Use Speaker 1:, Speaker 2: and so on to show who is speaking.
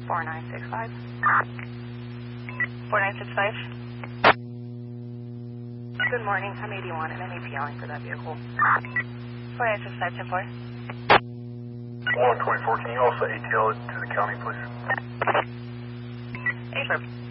Speaker 1: 4965.
Speaker 2: 4965.
Speaker 1: Good morning. I'm 81 and any PLing for that vehicle.
Speaker 2: 4965, 10-4.
Speaker 3: 124, can you also ATL it to the county, please?
Speaker 2: Affirm.